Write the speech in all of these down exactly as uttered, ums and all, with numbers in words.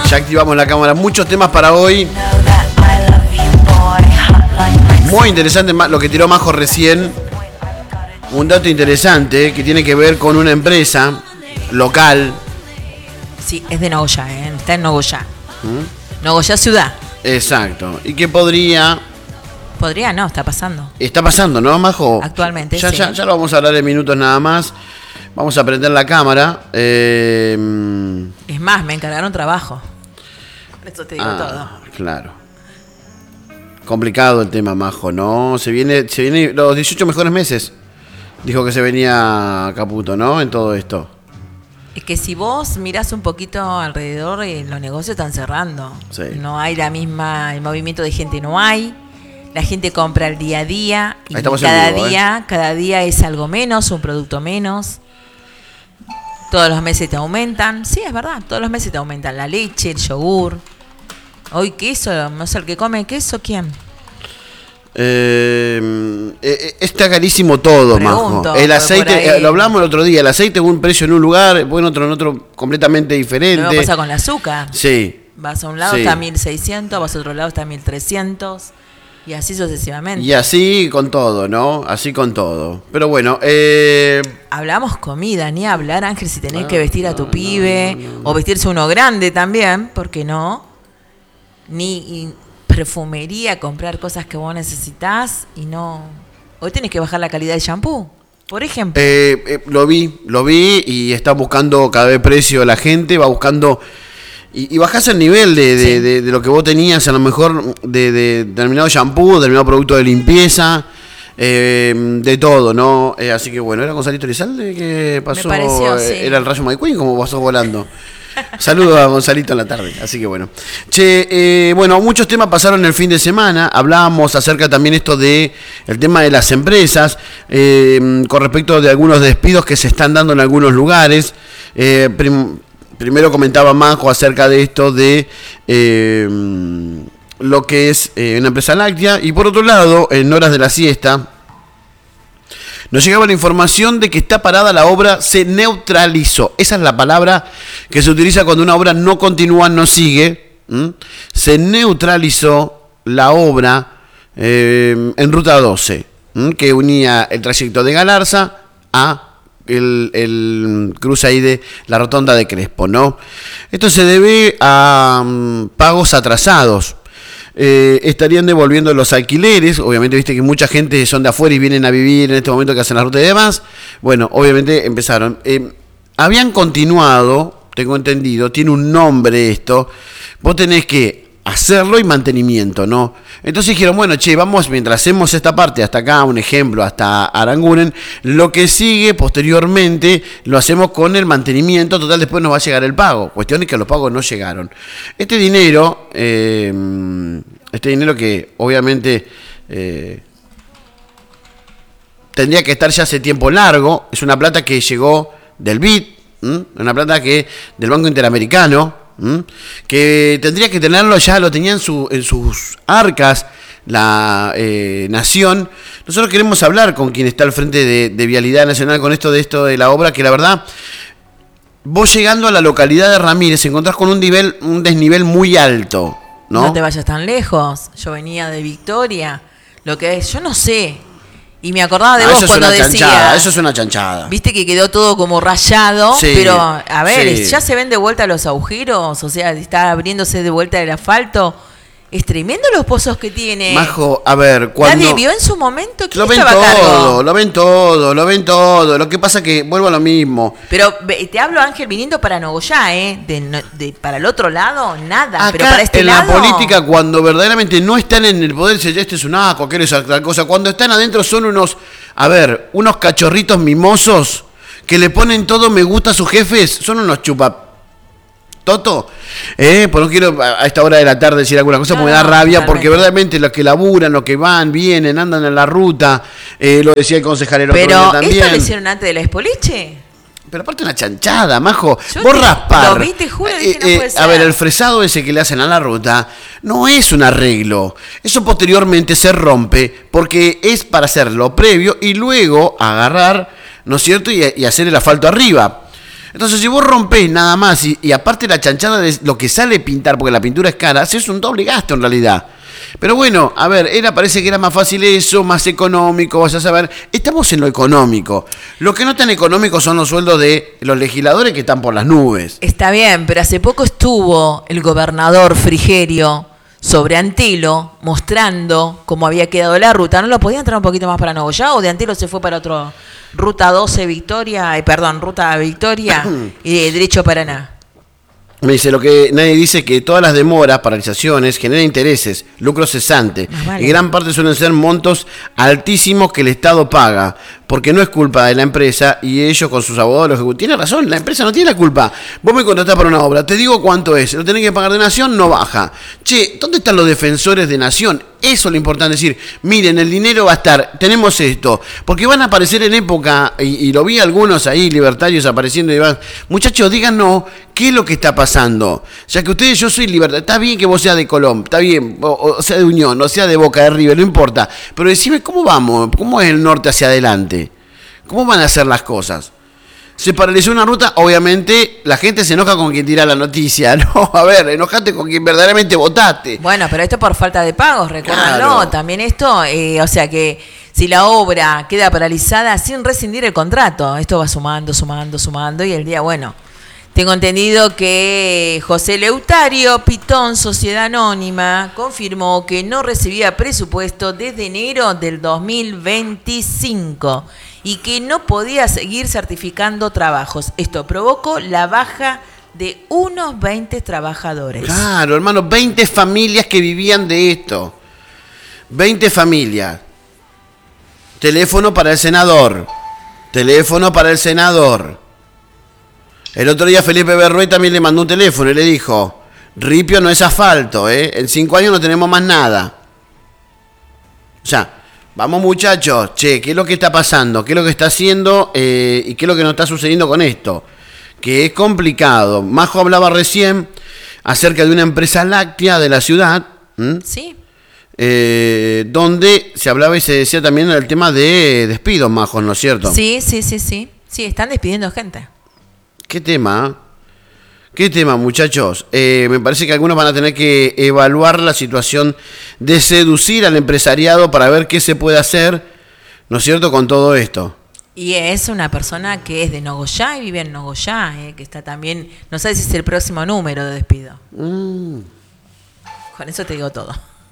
Ya activamos la cámara. Muchos temas para hoy. Muy interesante lo que tiró Majo recién. Un dato interesante que tiene que ver con una empresa local. Sí, es de Nogoyá, ¿eh? Está en Nogoyá. ¿Mm? Nogoyá ciudad. Exacto. Y que podría... Podría, no, está pasando. Está pasando, ¿no, Majo? Actualmente, ya, sí. Ya, ya lo vamos a hablar en minutos nada más. Vamos a prender la cámara. Eh... Es más, me encargaron trabajo. Por eso te digo ah, todo. Claro. Complicado el tema, Majo, ¿no? Se viene, se viene los dieciocho mejores meses. Dijo que se venía Caputo, ¿no? En todo esto. Es que si vos mirás un poquito alrededor, eh, los negocios están cerrando. Sí. No hay la misma, el movimiento de gente no hay. La gente compra el día a día y cada vivo, día, ¿eh? cada día es algo menos, un producto menos. Todos los meses te aumentan. Sí, es verdad, todos los meses te aumentan la leche, el yogur. Hoy queso, no sé, el que come queso, ¿quién? Eh, eh, está carísimo todo, Pregunto, Majo. El aceite, eh, lo hablamos el otro día, el aceite un precio en un lugar, bueno, otro en otro completamente diferente. Lo que pasa con el azúcar. Sí. Vas a un lado, sí. está a mil seiscientos, vas a otro lado, está a mil trescientos. Y así sucesivamente. Y así con todo, ¿no? Así con todo. Pero bueno, eh... hablamos comida, ni hablar, Ángel, si tenés no, que vestir a tu no, pibe, no, no, no. o vestirse uno grande también, ¿por qué no? Ni perfumería, comprar cosas que vos necesitás y no... Hoy tenés que bajar la calidad del shampoo, por ejemplo. Eh, eh, lo vi, lo vi y está buscando cada vez precio la gente, va buscando... Y, y bajás el nivel de, de, sí. de, de lo que vos tenías, a lo mejor de, de determinado shampoo, determinado producto de limpieza, eh, de todo, ¿no? Eh, así que bueno, ¿era Gonzalito Elizalde que pasó? Me pareció, sí. ¿Era el Rayo McQueen como pasó volando? Saludos a Gonzalito en la tarde, así que bueno. Che, eh, bueno, muchos temas pasaron el fin de semana. Hablábamos acerca también esto de el tema de las empresas, eh, con respecto de algunos despidos que se están dando en algunos lugares. Eh, prim, primero comentaba Majo acerca de esto de eh, lo que es eh, una empresa láctea. Y por otro lado, en horas de la siesta, nos llegaba la información de que está parada la obra, se neutralizó. Esa es la palabra que se utiliza cuando una obra no continúa, no sigue. ¿Mm? Se neutralizó la obra eh, en Ruta doce, ¿Mm? que unía el trayecto de Galarza a el, el cruce ahí de la rotonda de Crespo, ¿no? Esto se debe a um, pagos atrasados. Eh, estarían devolviendo los alquileres. Obviamente viste que mucha gente son de afuera y vienen a vivir en este momento que hacen la ruta y demás. Bueno, obviamente empezaron. Eh, habían continuado, tengo entendido, tiene un nombre esto. Vos tenés que hacerlo y mantenimiento, ¿no? Entonces dijeron, bueno, che, vamos, mientras hacemos esta parte hasta acá, un ejemplo, hasta Aranguren, lo que sigue posteriormente lo hacemos con el mantenimiento, total, después nos va a llegar el pago. Cuestión es que los pagos no llegaron. Este dinero, eh, este dinero que obviamente eh, tendría que estar ya hace tiempo largo, es una plata que llegó del B I D, ¿m? Una plata que del Banco Interamericano, ¿Mm? que tendría que tenerlo, ya lo tenía en, su, en sus arcas la eh, Nación. Nosotros queremos hablar con quien está al frente de, de Vialidad Nacional con esto de esto de la obra, que la verdad, vos llegando a la localidad de Ramírez encontrás con un nivel, un desnivel muy alto, ¿no? No te vayas tan lejos. Yo venía de Victoria, lo que es, yo no sé. Y me acordaba de ah, vos cuando decía... Eso es una chanchada. Viste que quedó todo como rayado, sí, pero a ver, sí. ya se ven de vuelta los agujeros, o sea, está abriéndose de vuelta el asfalto. Es tremendo los pozos que tiene. Majo, a ver, cuando... Nadie vio en su momento que lo ven estaba todo, cargo? Lo ven todo, lo ven todo. Lo que pasa que vuelvo a lo mismo. Pero te hablo, Ángel, viniendo para Nogoyá, ¿eh? De, de, para el otro lado, nada. Acá, pero para este en lado... la política, cuando verdaderamente no están en el poder, se este es un asco, aquello es otra cosa. Cuando están adentro son unos, a ver, unos cachorritos mimosos que le ponen todo me gusta a sus jefes. Son unos chupa... Toto, eh, pues no quiero a esta hora de la tarde decir alguna cosa, no, porque me da rabia, porque verdaderamente los que laburan, los que van, vienen, andan en la ruta, eh, lo decía el concejal el otro día también. Pero, ¿esto lo hicieron antes de la Espoliche? Pero aparte una chanchada, Majo. Yo vos te, raspar. Lo vi, te juro, eh, dije, no eh, puede ser. A ver, el fresado ese que le hacen a la ruta no es un arreglo. Eso posteriormente se rompe porque es para hacerlo previo y luego agarrar, ¿no es cierto? Y, y hacer el asfalto arriba. Entonces, si vos rompés nada más y, y aparte la chanchada de lo que sale pintar, porque la pintura es cara, haces un doble gasto en realidad. Pero bueno, a ver, era, parece que era más fácil eso, más económico, vas a saber. Estamos en lo económico. Lo que no tan económico son los sueldos de los legisladores que están por las nubes. Está bien, pero hace poco estuvo el gobernador Frigerio sobre Antelo, mostrando cómo había quedado la ruta. ¿No lo podía entrar un poquito más para Nogoyá o de Antelo se fue para otro? Ruta doce Victoria, eh, perdón, Ruta Victoria y de derecho Paraná. Me dice, lo que nadie dice es que todas las demoras, paralizaciones, generan intereses, lucro cesante. Vale. Y gran parte suelen ser montos altísimos que el Estado paga, porque no es culpa de la empresa y ellos con sus abogados, los ejecutivos. Tiene razón, la empresa no tiene la culpa. Vos me contratás para una obra, te digo cuánto es, lo tenés que pagar de Nación, no baja. Che, ¿dónde están los defensores de Nación? Eso es lo importante, decir, miren, el dinero va a estar, tenemos esto, porque van a aparecer en época, y, y lo vi algunos ahí, libertarios apareciendo, y van, muchachos, díganos qué es lo que está pasando, ya que ustedes, yo soy libertario, está bien que vos seas de Colón, está bien, o, o sea de Unión, o sea de Boca de River, no importa, pero decime cómo vamos, cómo es el norte hacia adelante, cómo van a hacer las cosas. Se paralizó una ruta, obviamente la gente se enoja con quien tira la noticia, no, a ver, enojate con quien verdaderamente votaste. Bueno, pero esto por falta de pagos, recuérdenlo, claro. También esto, eh, o sea que si la obra queda paralizada sin rescindir el contrato, esto va sumando, sumando, sumando y el día, bueno, tengo entendido que José Leutario Pitón, Sociedad Anónima, confirmó que no recibía presupuesto desde enero del dos mil veinticinco. Y que no podía seguir certificando trabajos. Esto provocó la baja de unos veinte trabajadores. Claro, hermano, veinte familias que vivían de esto. veinte familias. Teléfono para el senador. Teléfono para el senador. El otro día Felipe Berrué también le mandó un teléfono y le dijo, Ripio no es asfalto, ¿eh? En cinco años no tenemos más nada. O sea... Vamos muchachos, che, ¿qué es lo que está pasando? ¿Qué es lo que está haciendo? Eh, ¿Y qué es lo que nos está sucediendo con esto? Que es complicado. Majo hablaba recién acerca de una empresa láctea de la ciudad. ¿m? Sí. Eh, donde se hablaba y se decía también el tema de despidos, Majo, ¿no es cierto? Sí, sí, sí, sí. Sí, están despidiendo gente. ¿Qué tema? ¿Qué tema, muchachos? Eh, me parece que algunos van a tener que evaluar la situación de seducir al empresariado para ver qué se puede hacer, ¿no es cierto?, con todo esto. Y es una persona que es de Nogoyá y vive en Nogoyá, eh, que está también, no sé si es el próximo número de despido. Mm. Con eso te digo todo.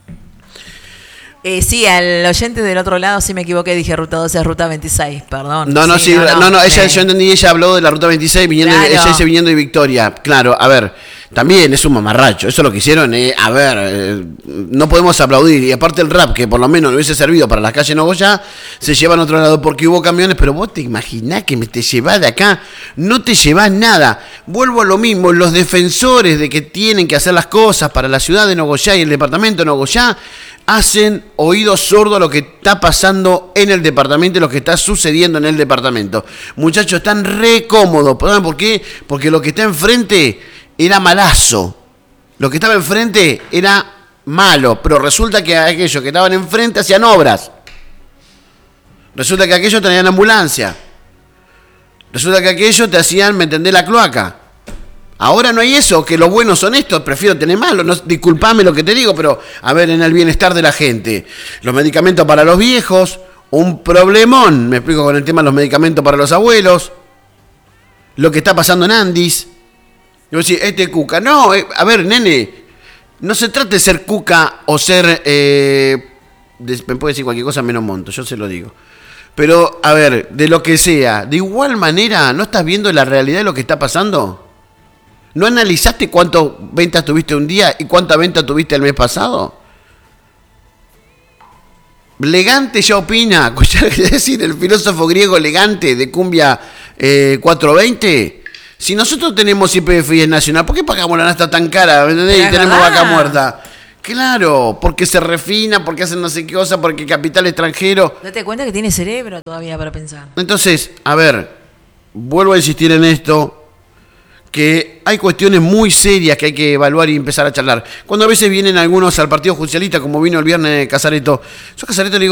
Eh, sí, al oyente del otro lado sí me equivoqué, dije ruta doce, ruta veintiséis, perdón. No, no, sí, sí no, no, no, no, ella, me... yo entendí, ella habló de la ruta veintiséis, viniendo, claro. Ella dice viniendo de Victoria. Claro, a ver, también es un mamarracho, eso es lo que hicieron, eh, a ver, eh, no podemos aplaudir. Y aparte el rap, que por lo menos no hubiese servido para las calles Nogoyá, se llevan a otro lado porque hubo camiones, pero vos te imaginás que te llevás de acá, no te llevás nada. Vuelvo a lo mismo, los defensores de que tienen que hacer las cosas para la ciudad de Nogoyá y el departamento de Nogoyá, hacen oídos sordos a lo que está pasando en el departamento y lo que está sucediendo en el departamento. Muchachos, están re cómodos. ¿Por qué? Porque lo que está enfrente era malazo. Lo que estaba enfrente era malo. Pero resulta que aquellos que estaban enfrente hacían obras. Resulta que aquellos tenían ambulancia. Resulta que aquellos te hacían, ¿me entendés?, la cloaca. Ahora no hay eso, que los buenos son estos, prefiero tener malos, no, disculpame lo que te digo, pero a ver, en el bienestar de la gente, los medicamentos para los viejos, un problemón, me explico con el tema de los medicamentos para los abuelos, lo que está pasando en Andis, yo decía, este cuca, no, eh, a ver, nene, no se trata de ser cuca o ser, eh, de, me puede decir cualquier cosa menos monto, yo se lo digo. Pero, a ver, de lo que sea, de igual manera, ¿no estás viendo la realidad de lo que está pasando? ¿No analizaste cuántas ventas tuviste un día y cuántas ventas tuviste el mes pasado? Legante ya opina, es decir, el filósofo griego Legante de Cumbia eh, cuatrocientos veinte. Si nosotros tenemos I P F y es nacional, ¿por qué pagamos la nafta tan cara? ¿Entendés? Y tenemos vaca muerta. Claro, porque se refina, porque hacen no sé qué cosa, porque capital extranjero. Date cuenta que tiene cerebro todavía para pensar. Entonces, a ver, vuelvo a insistir en esto, que hay cuestiones muy serias que hay que evaluar y empezar a charlar. Cuando a veces vienen algunos al Partido Justicialista, como vino el viernes Casareto, yo a Casareto le digo,